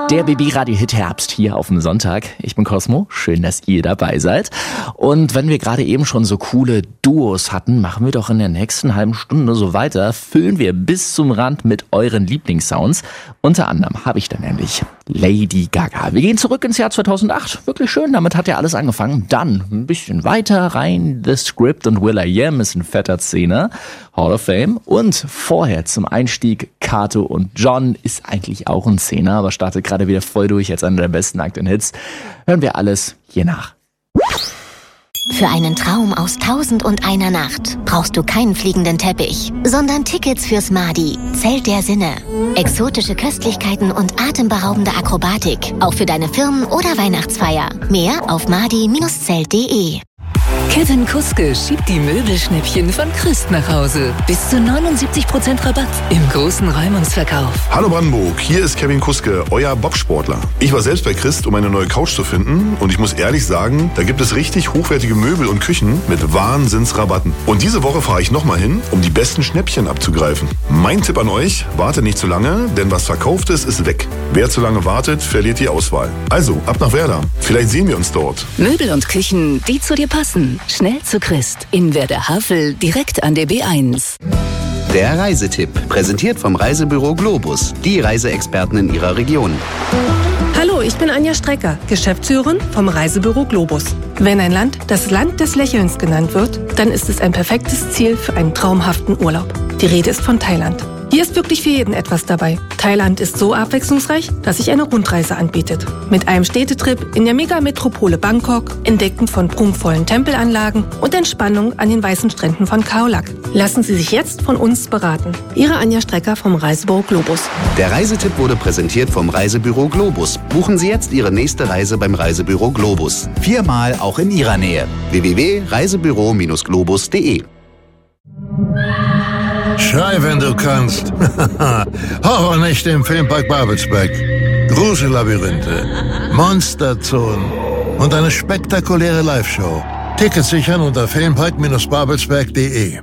Der BB-Radio-Hit Herbst hier auf dem Sonntag. Ich bin Cosmo, schön, dass ihr dabei seid. Und wenn wir gerade eben schon so coole Duos hatten, machen wir doch in der nächsten halben Stunde so weiter. Füllen wir bis zum Rand mit euren Lieblingssounds. Unter anderem habe ich dann nämlich Lady Gaga. Wir gehen zurück ins Jahr 2008. Wirklich schön, damit hat ja alles angefangen. Dann ein bisschen weiter rein. The Script und will.i.am ist ein fetter Zehner. Hall of Fame. Und vorher zum Einstieg Kato und John ist eigentlich auch ein Zehner, aber startet gerade wieder voll durch als einer der besten aktuellen Hits. Hören wir alles hier nach. Für einen Traum aus 1001 Nacht brauchst du keinen fliegenden Teppich, sondern Tickets fürs Madi, Zelt der Sinne. Exotische Köstlichkeiten und atemberaubende Akrobatik, auch für deine Firmen- oder Weihnachtsfeier. Mehr auf madi-zelt.de. Kevin Kuske schiebt die Möbelschnäppchen von Christ nach Hause. Bis zu 79% Rabatt im großen Räumungsverkauf. Hallo Brandenburg, hier ist Kevin Kuske, euer Bobsportler. Ich war selbst bei Christ, um eine neue Couch zu finden, und ich muss ehrlich sagen, da gibt es richtig hochwertige Möbel und Küchen mit Wahnsinnsrabatten. Und diese Woche fahre ich nochmal hin, um die besten Schnäppchen abzugreifen. Mein Tipp an euch, wartet nicht zu lange, denn was verkauft ist weg. Wer zu lange wartet, verliert die Auswahl. Also, ab nach Werder. Vielleicht sehen wir uns dort. Möbel und Küchen, die zu dir passen. Schnell zu Christ. In Werder-Havel, direkt an der B1. Der Reisetipp, präsentiert vom Reisebüro Globus, die Reiseexperten in ihrer Region. Hallo, ich bin Anja Strecker, Geschäftsführerin vom Reisebüro Globus. Wenn ein Land das Land des Lächelns genannt wird, dann ist es ein perfektes Ziel für einen traumhaften Urlaub. Die Rede ist von Thailand. Hier ist wirklich für jeden etwas dabei. Thailand ist so abwechslungsreich, dass sich eine Rundreise anbietet. Mit einem Städtetrip in der Megametropole Bangkok, Entdecken von prunkvollen Tempelanlagen und Entspannung an den weißen Stränden von Khao Lak. Lassen Sie sich jetzt von uns beraten. Ihre Anja Strecker vom Reisebüro Globus. Der Reisetipp wurde präsentiert vom Reisebüro Globus. Buchen Sie jetzt Ihre nächste Reise beim Reisebüro Globus. 4-mal auch in Ihrer Nähe. www.reisebüro-globus.de. Schrei, wenn du kannst. Horrornächte im Filmpark Babelsberg. Grusellabyrinthe, Monsterzonen und eine spektakuläre Live-Show. Tickets sichern unter filmpark-babelsberg.de.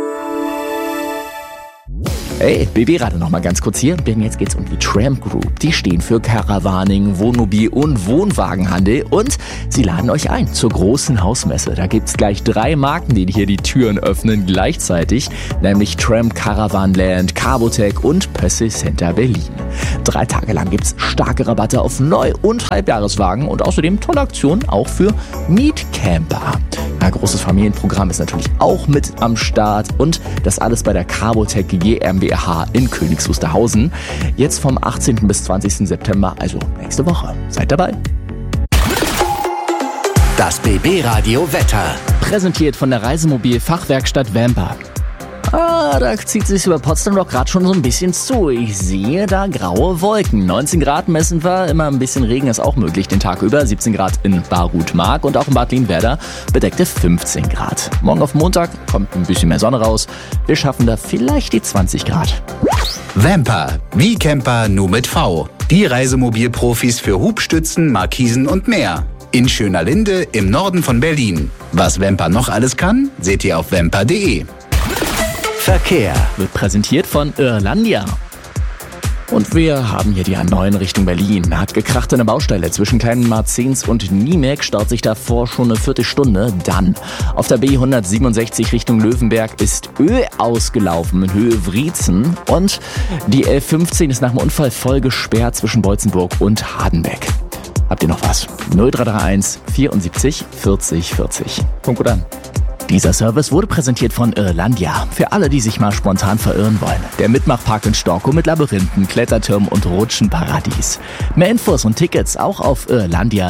Hey, BB-Radio noch mal ganz kurz hier, denn jetzt geht's um die Tramp Group. Die stehen für Caravaning, Wohnmobil und Wohnwagenhandel und sie laden euch ein zur großen Hausmesse. Da gibt's gleich 3 Marken, die hier die Türen öffnen gleichzeitig, nämlich Tramp Caravanland, Carbotec und Pössl Center Berlin. 3 Tage lang gibt's starke Rabatte auf Neu- und Halbjahreswagen und außerdem tolle Aktionen auch für Mietcamper. Ein großes Familienprogramm ist natürlich auch mit am Start und das alles bei der Carbotec GmbH in Königs Wusterhausen. Jetzt vom 18. bis 20. September, also nächste Woche. Seid dabei. Das BB-Radio Wetter. Präsentiert von der Reisemobil-Fachwerkstatt Vamper. Da zieht sich über Potsdam doch gerade schon so ein bisschen zu. Ich sehe da graue Wolken. 19 Grad messen wir, immer ein bisschen Regen ist auch möglich den Tag über. 17 Grad in Barut-Mark und auch in Bad Lienwerder bedeckte 15 Grad. Morgen auf Montag kommt ein bisschen mehr Sonne raus. Wir schaffen da vielleicht die 20 Grad. Vamper, wie Camper nur mit V. Die Reisemobilprofis für Hubstützen, Markisen und mehr. In Schönerlinde im Norden von Berlin. Was Vamper noch alles kann, seht ihr auf vamper.de. Verkehr wird präsentiert von Irlandia. Und wir haben hier die A9 Richtung Berlin. Hat gekracht in der Baustelle zwischen Kleinen Marzens und Niemek, staut sich davor schon eine Viertelstunde. Dann auf der B167 Richtung Löwenberg ist Öl ausgelaufen in Höhe Wriezen. Und die L15 ist nach dem Unfall voll gesperrt zwischen Beutzenburg und Hardenbeck. Habt ihr noch was? 0331 74 40 40. Punkt gut an. Dieser Service wurde präsentiert von Irlandia. Für alle, die sich mal spontan verirren wollen. Der Mitmachpark in Storkow mit Labyrinthen, Klettertürmen und Rutschenparadies. Mehr Infos und Tickets auch auf Irlandia.